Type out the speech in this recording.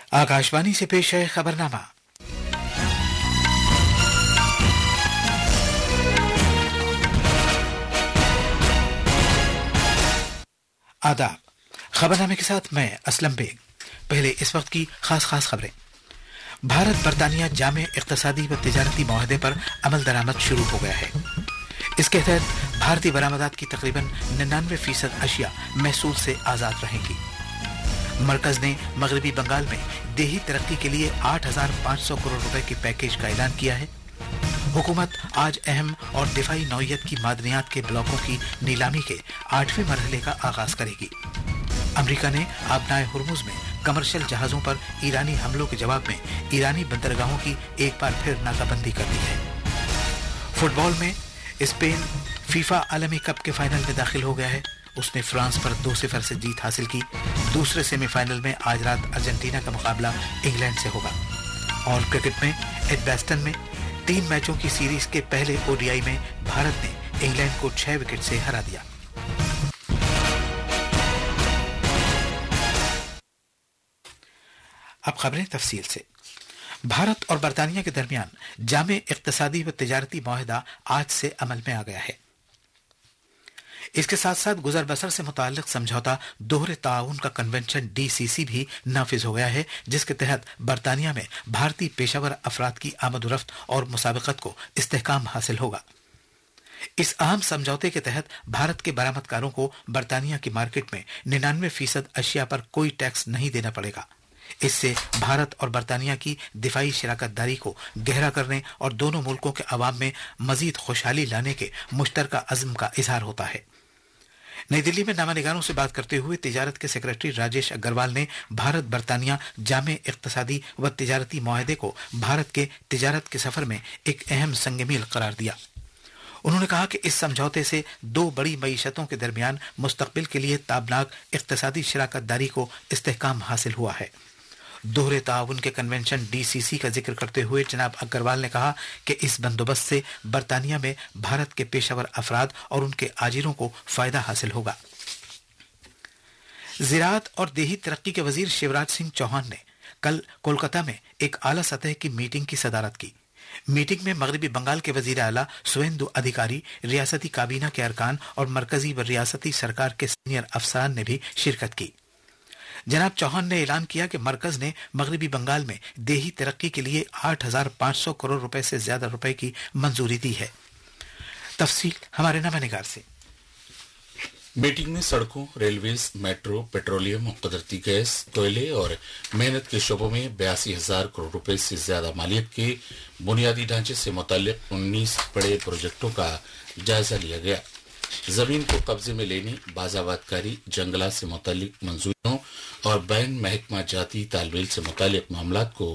आकाशवाणी से पेश है खबरनामा। आदाब। खबरनामे के साथ मैं असलम बेग। पहले इस वक्त की खास खबरें। भारत बरतानिया जामे इक्तसादी व तिजारती मुआहदे पर अमल दरामद शुरू हो गया है। इसके तहत भारतीय बरामदात की तकरीबन 99% अशिया महसूल से आजाद रहेंगी। मरकज ने मगरबी बंगाल में देही तरक्की के लिए 8,500 करोड़ रुपए के पैकेज का ऐलान किया है। हुकूमत आज अहम और दिफाई नौइयत की मादनियात के ब्लॉकों की नीलामी के 8वें मरहले का आगाज करेगी। अमेरिका ने आबनाए हुर्मुज में कमर्शियल जहाजों पर ईरानी हमलों के जवाब में ईरानी बंदरगाहों की एक बार फिर नाकाबंदी कर दी है। फुटबॉल में स्पेन फीफा आलमी कप के फाइनल में दाखिल हो गया है। उसने फ्रांस पर 2-0 से जीत हासिल की। दूसरे सेमीफाइनल में आज रात अर्जेंटीना का मुकाबला इंग्लैंड से होगा। और क्रिकेट में एडबेस्टन में 3 मैचों की सीरीज के पहले ओडीआई में भारत ने इंग्लैंड को 6 विकेट से हरा दिया। अब खबरें तफसील से। भारत और बरतानिया के दरमियान जामे इक्तसादी व तिजारती मुआहदा आज से अमल में आ गया है। इसके साथ साथ गुजर बसर से मुताल्लिक समझौता दोहरे ताउन का कन्वेंशन DCC भी नाफिज हो गया है, जिसके तहत बरतानिया में भारतीय पेशावर अफराद की आमदोरफ्त और मुसाबकत को इस्तेहकाम हासिल होगा। इस अहम समझौते के तहत भारत के बरामदकारों को बरतानिया की मार्केट में 99% अशिया पर कोई टैक्स नहीं देना पड़ेगा। इससे भारत और बरतानिया की दिफाई शराकतदारी को गहरा करने और दोनों मुल्कों के अवाम में मजीद खुशहाली लाने के मुश्तरका अज़्म का इजहार होता है। नई दिल्ली में नामानिगारों से बात करते हुए तिजारत के सेक्रेटरी राजेश अग्रवाल ने भारत बरतानिया जामे इक्तसादी व तिजारती मुआहदे को भारत के तिजारत के सफर में एक अहम संग-ए-मील करार दिया। उन्होंने कहा कि इस समझौते से 2 बड़ी मईशतों के दरमियान मुस्तकबिल के लिए ताबनाक इक्तसादी शराकतदारी को इस्तेहकाम हासिल हुआ है। दोहरे ताउन के कन्वेंशन DCC का जिक्र करते हुए जनाब अग्रवाल ने कहा कि इस बंदोबस्त से बरतानिया में भारत के पेशावर अफराद और उनके आजिरों को फायदा हासिल होगा। ज़राअत और देही तरक्की के वजीर शिवराज सिंह चौहान ने कल कोलकाता में एक आला सतह की मीटिंग की सदारत की। मीटिंग में मगरबी बंगाल के वजीर आला सुवेंदु अधिकारी, रियासती काबीना के अरकान और मरकजी व रियासती सरकार के सीनियर अफसरान ने भी शिरकत की। जनाब चौहान ने ऐलान किया कि मरकज ने मगरबी बंगाल में देही तरक्की के लिए 8,500 करोड़ रुपए से ज्यादा रुपए की मंजूरी दी है। तफसील हमारे नवानिगार से। मीटिंग में सड़कों, रेलवेज, मेट्रो, पेट्रोलियम, कुदरती गैस, कोयले और मेहनत के शोबों में 82,000 करोड़ रुपए से ज्यादा मालियत के बुनियादी ढांचे से मुताल्लिक 19 बड़े प्रोजेक्टों का जायजा लिया गया। जमीन को कब्जे में लेने, बाजाबादकारी, जंगलात से मुताल्लिक मंजूरियों और बैन महकमा जाती तालमेल से मुताल्लिक मामलात को